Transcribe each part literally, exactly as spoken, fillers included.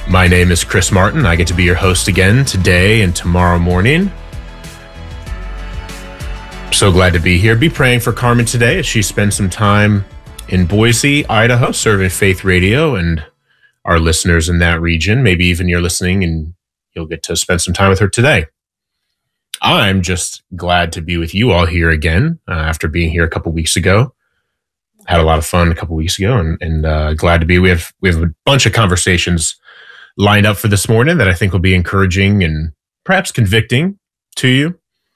My name is Chris Martin. I get to be your host again today and tomorrow morning. So glad to be here. Be praying for Carmen today as she spends some time in Boise, Idaho, serving Faith Radio and our listeners in that region. Maybe even you're listening and you'll get to spend some time with her today. I'm just glad to be with you all here again uh, after being here a couple weeks ago. Had a lot of fun a couple weeks ago, and, and uh, glad to be. We have we have a bunch of conversations lined up for this morning that I think will be encouraging and perhaps convicting to you.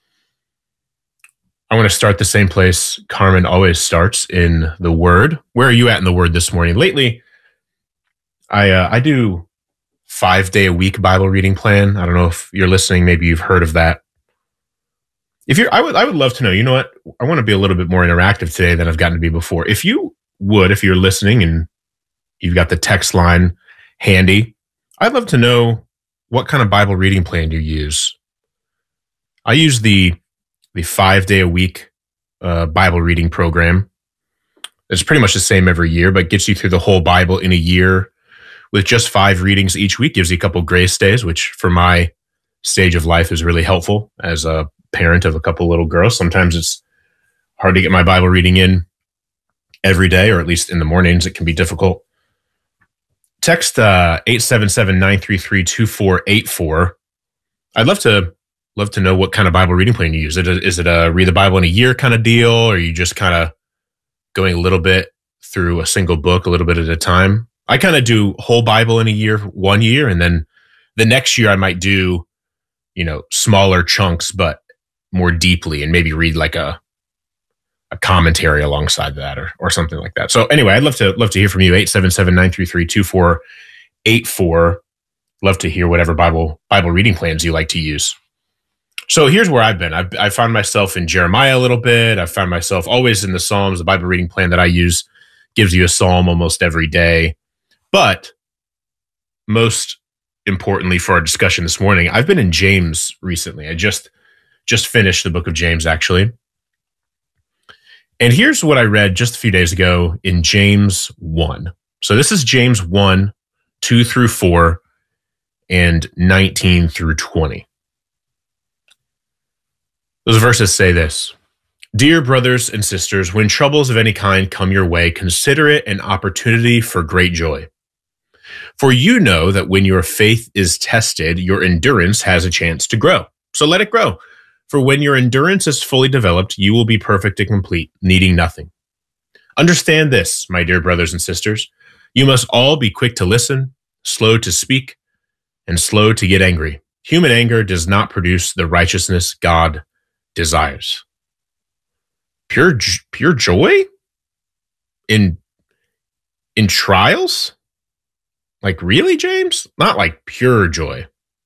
I want to start the same place Carmen always starts, in the Word. Where are you at in the Word this morning? Lately, I uh, I do five day a week Bible reading plan. I don't know if you're listening. Maybe you've heard of that. If you're, I would I would love to know. You know what? I want to be a little bit more interactive today than I've gotten to be before. If you would, if you're listening and you've got the text line handy, I'd love to know what kind of Bible reading plan you use. I use the the five day a week uh, Bible reading program. It's pretty much the same every year, but gets you through the whole Bible in a year with just five readings each week. Gives you a couple grace days, which for my stage of life is really helpful as a parent of a couple little girls. Sometimes it's hard to get my Bible reading in every day, or at least in the mornings. It can be difficult. Text uh, eight seven seven, nine three three, two four eight four. I'd love to love to know what kind of Bible reading plan you use. Is it a, is it a read the Bible in a year kind of deal, or are you just kind of going a little bit through a single book, a little bit at a time? I kind of do whole Bible in a year, one year, and then the next year I might do, you know, smaller chunks, but more deeply, and maybe read like a a commentary alongside that, or or something like that. So anyway, I'd love to love to hear from you. eight seven seven, nine three three, two four eight four. Love to hear whatever Bible Bible reading plans you like to use. So here's where I've been. I've, I found myself in Jeremiah a little bit. I found myself always in the Psalms. The Bible reading plan that I use gives you a psalm almost every day. But most importantly for our discussion this morning, I've been in James recently. I just just finished the book of James, actually. And here's what I read just a few days ago in James one. So this is James one, two through four, and nineteen through twenty. Those verses say this: Dear brothers and sisters, when troubles of any kind come your way, consider it an opportunity for great joy. For you know that when your faith is tested, your endurance has a chance to grow. So let it grow. For when your endurance is fully developed, you will be perfect and complete, needing nothing. Understand this, my dear brothers and sisters. You must all be quick to listen, slow to speak, and slow to get angry. Human anger does not produce the righteousness God desires. Pure, pure joy in, in trials? Like, really, James? Not like pure joy.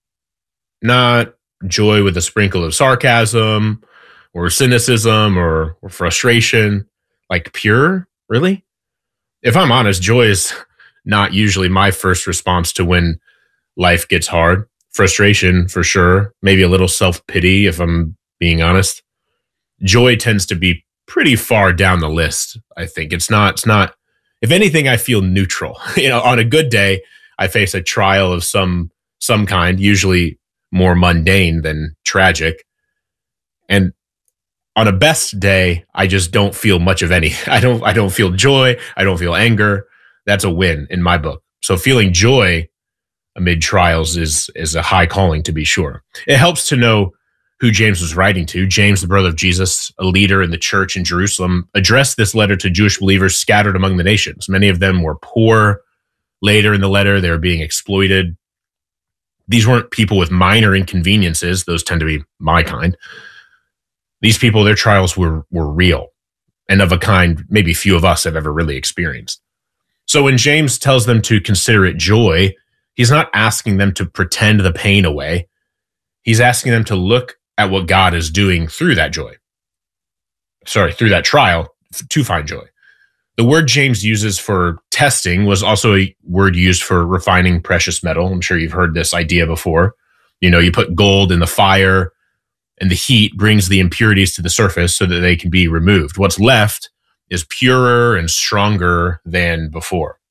Not joy with a sprinkle of sarcasm or cynicism or, or frustration. Like pure? Really? If I'm honest, joy is not usually my first response to when life gets hard. Frustration, for sure. Maybe a little self-pity, if I'm being honest. Joy tends to be pretty far down the list, I think. It's not, it's not, if anything, I feel neutral. You know, on a good day, I face a trial of some, some kind, usually more mundane than tragic. And on a best day, I just don't feel much of any. I don't, I don't feel joy. I don't feel anger. That's a win in my book. So feeling joy amid trials is, is a high calling, to be sure. It helps to know who James was writing to. James, the brother of Jesus, a leader in the church in Jerusalem, addressed this letter to Jewish believers scattered among the nations. Many of them were poor. Later in the letter, they were being exploited. These weren't people with minor inconveniences. Those tend to be my kind. These people, their trials were, were real and of a kind maybe few of us have ever really experienced. So when James tells them to consider it joy, he's not asking them to pretend the pain away. He's asking them to look at what God is doing through that joy. Sorry, through that trial to find joy. The word James uses for testing was also a word used for refining precious metal. I'm sure you've heard this idea before. You know, you put gold in the fire and the heat brings the impurities to the surface so that they can be removed. What's left is purer and stronger than before.